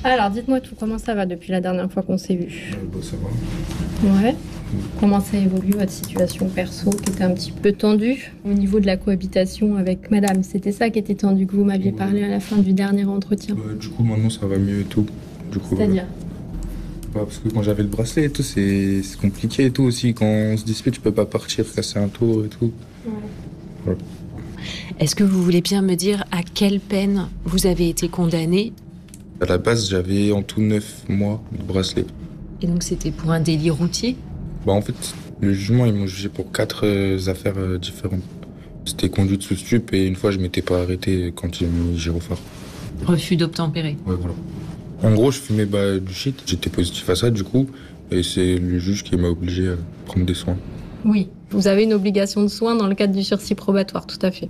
Alors, dites-moi tout, comment ça va depuis la dernière fois qu'on s'est vu? Bah, ça va. Ouais. Comment ça évolue votre situation perso qui était un petit peu tendue au niveau de la cohabitation avec madame? C'était ça qui était tendu que vous m'aviez Ouais. parlé à la fin du dernier entretien. Bah, du coup, maintenant, ça va mieux et tout. Du coup, C'est-à-dire? bah, parce que quand j'avais le bracelet et tout, c'est compliqué et tout aussi. Quand on se dispute, tu peux pas partir, casser un tour et tout. Ouais. Est-ce que vous voulez bien me dire à quelle peine vous avez été condamné? À la base, j'avais en tout 9 mois de bracelet. Et donc c'était pour un délit routier? Bah, en fait, le jugement, ils m'ont jugé pour 4 affaires différentes. C'était conduite sous stup et une fois, je m'étais pas arrêté quand il m'a mis gyrophare. Refus d'obtempérer. Ouais, voilà. En gros, je fumais du shit. J'étais positif à ça, du coup. Et c'est le juge qui m'a obligé à prendre des soins. Oui. Vous avez une obligation de soins dans le cadre du sursis probatoire, tout à fait.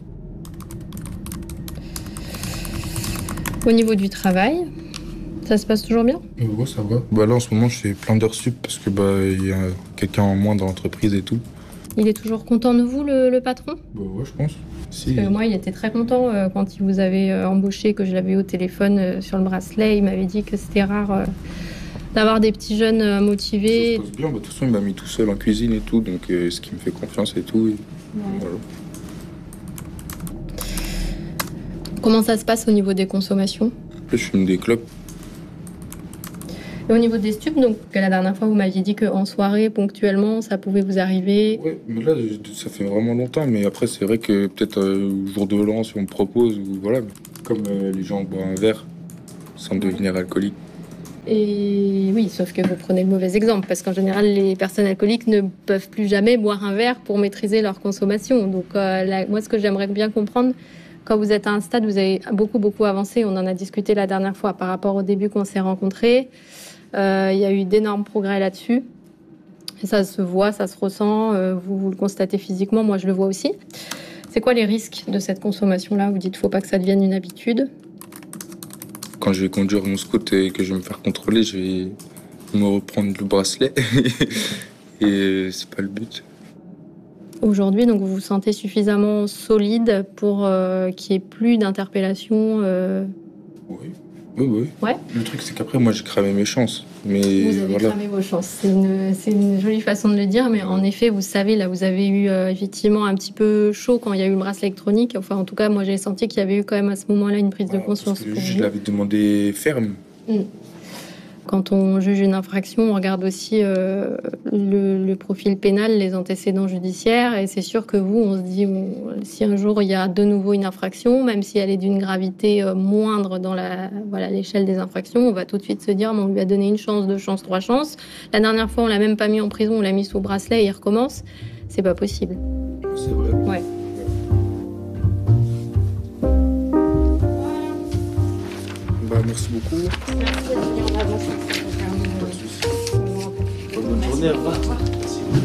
Au niveau du travail, ça se passe toujours bien? Ouais, ça va. Bah là, en ce moment, je fais plein d'heures sup parce que il y a quelqu'un en moins dans l'entreprise et tout. Il est toujours content de vous, le patron? Bah ouais, je pense. Si. Parce que moi, il était très content quand il vous avait embauché, que je l'avais eu au téléphone sur le bracelet. Il m'avait dit que c'était rare d'avoir des petits jeunes motivés. Ça se passe bien. Bah, de toute façon, il m'a mis tout seul en cuisine et tout, donc ce qui me fait confiance et tout. Et voilà. Comment ça se passe au niveau des consommations? Là, je fume des clopes. Et au niveau des stupes, donc la dernière fois, vous m'aviez dit qu'en soirée, ponctuellement, ça pouvait vous arriver. Ouais, mais là, ça fait vraiment longtemps. Mais après, c'est vrai que peut-être au jour de l'an, si on me propose, ou voilà. Comme les gens boivent un verre sans devenir alcoolique. Et oui, sauf que vous prenez le mauvais exemple, parce qu'en général, les personnes alcooliques ne peuvent plus jamais boire un verre pour maîtriser leur consommation. Donc moi, ce que j'aimerais bien comprendre, quand vous êtes à un stade, vous avez beaucoup avancé, on en a discuté la dernière fois par rapport au début qu'on s'est rencontrés. Il y a eu d'énormes progrès là-dessus. Et ça se voit, ça se ressent, vous le constatez physiquement, moi je le vois aussi. C'est quoi les risques de cette consommation-là? Vous dites, faut pas que ça devienne une habitude. Quand je vais conduire mon scoot et que je vais me faire contrôler, je vais me reprendre le bracelet. Et c'est pas le but. Aujourd'hui, donc, vous vous sentez suffisamment solide pour qu'il n'y ait plus d'interpellation Oui. Oui. Ouais. Le truc, c'est qu'après, moi, j'ai cramé mes chances. Mais Vous avez voilà. cramé vos chances. C'est une jolie façon de le dire, mais en effet, vous savez, là, vous avez eu effectivement un petit peu chaud quand il y a eu le bracelet électronique. Enfin, en tout cas, moi, j'ai senti qu'il y avait eu quand même à ce moment-là une prise de conscience. Parce que le pour juge vous. l'avait demandé ferme. Quand on juge une infraction, on regarde aussi le profil pénal, les antécédents judiciaires. Et c'est sûr que vous, on se dit, si un jour il y a de nouveau une infraction, même si elle est d'une gravité moindre dans l'échelle des infractions, on va tout de suite se dire, on lui a donné une chance, 2 chances, 3 chances. La dernière fois, on l'a même pas mis en prison, on l'a mis sous bracelet et il recommence. C'est pas possible. C'est vrai. Ouais. Bah, merci beaucoup. Merci d'être venu en avance. Pas de soucis. Bonne journée, au revoir.